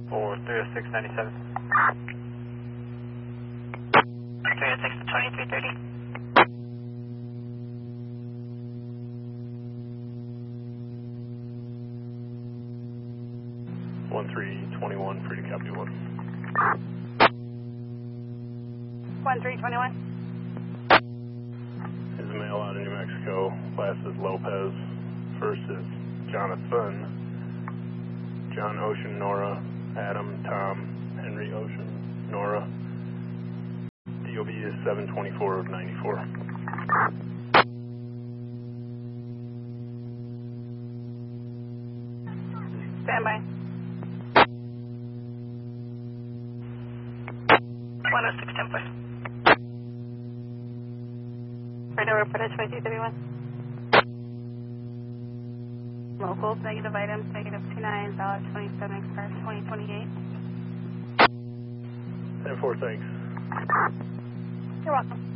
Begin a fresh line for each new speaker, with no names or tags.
For 30697.
306 to 2330.
1321, free to copy 1.
1321.
Is a male out of New Mexico. Last is Lopez. First is Jonathan. John Ocean, Nora. Adam, Tom, Henry Ocean, Nora. DOB is 72494.
Stand by. 106 Templar. Radar report 2231. Locals, negative items, negative 29, $27, expires 2028.
10-4, thanks.
You're welcome.